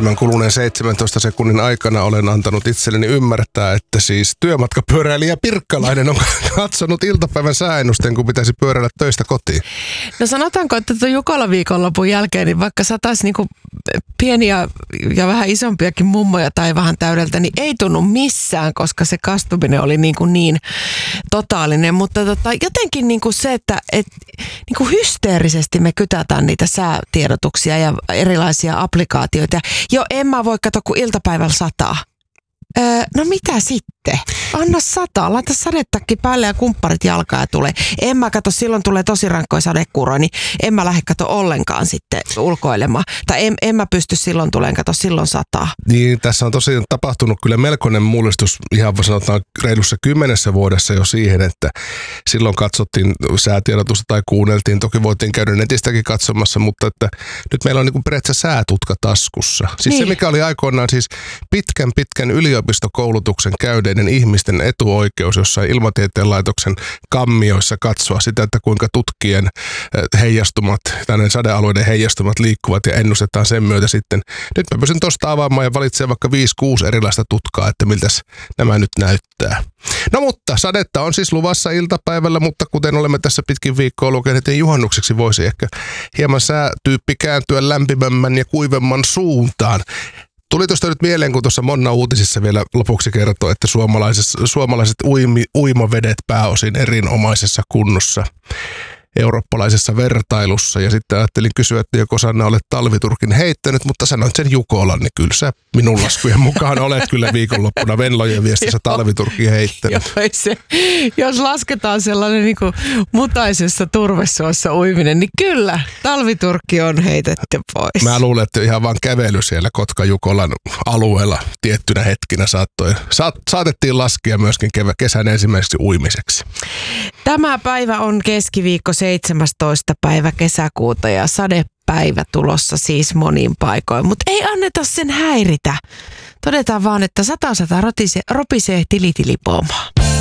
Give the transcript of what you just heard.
tämän kuluneen 17 sekunnin aikana olen antanut itselleni ymmärtää, että siis työmatkapyöräilijä Pirkkalainen on katsonut iltapäivän sääennusten, kun pitäisi pyöräillä töistä kotiin. No sanotaanko, että tuon Jukolan viikonlopun jälkeen, niin vaikka sataisi niinku pieniä ja vähän isompiakin mummoja tai vähän täydeltä, niin ei tunnu missään, koska se kastuminen oli niin totaalinen. Mutta jotenkin niinku se, että niinku hysteerisesti me kytätään niitä säätiedotuksia ja erilaisia applikaatioita. Jo en mä voi katsoa, kun iltapäivällä sataa. No mitä sitten? Anna sataa, laita sadetakki päälle ja kumpparit jalkaan ja tulee. En mä katso, silloin tulee tosi rankkoja sadekuuroja, niin en mä lähde katso ollenkaan sitten ulkoilemaan. Tai en mä pysty silloin tuleen katso, silloin sataa. Niin, tässä on tosiaan tapahtunut kyllä melkoinen mullistus ihan sanotaan reilussa 10 vuodessa jo siihen, että silloin katsottiin säätiedotusta tai kuunneltiin. Toki voitiin käydä netistäkin katsomassa, mutta että nyt meillä on niin kuin periaatteessa säätutka taskussa. Siis niin. Se, mikä oli aikoinaan siis pitkän yliopistokoulutuksen käyneiden ihmisten etuoikeus jossain ilmatieteen laitoksen kammioissa katsoa sitä, että kuinka tutkien heijastumat, tänne sadealueiden heijastumat liikkuvat ja ennustetaan sen myötä sitten. Nyt mä pystyn tuosta avaamaan ja valitsemaan vaikka 5-6 erilaista tutkaa, että miltäs nämä nyt näyttää. No mutta sadetta on siis luvassa iltapäivällä, mutta kuten olemme tässä pitkin viikkoa lukeneet, niin juhannukseksi voisi ehkä hieman säätyyppi kääntyä lämpimämmän ja kuivemman suuntaan. Tuli tuosta nyt mieleen, kun tuossa Monna uutisissa vielä lopuksi kertoi, että suomalaiset uimavedet pääosin erinomaisessa kunnossa eurooppalaisessa vertailussa. Ja sitten ajattelin kysyä, että joko Sanna olet talviturkin heittänyt, mutta sanoit sen Jukolan, niin kyllä sä minun laskujen mukaan olet kyllä viikonloppuna Venlojen viestissä talviturkin heittänyt. Jos lasketaan sellainen niin kuin mutaisessa turvesuossa uiminen, niin kyllä talviturkki on heitetty pois. Mä luulen, että ihan vaan kävely siellä Kotka-Jukolan alueella tiettynä hetkinä saatettiin laskea myöskin kesän ensimmäiseksi uimiseksi. Tämä päivä on keskiviikko 17. päivä kesäkuuta ja sadepäivä tulossa siis monin paikoin, mutta ei anneta sen häiritä. Todetaan vaan, että sata ropisee tilitilipomaa.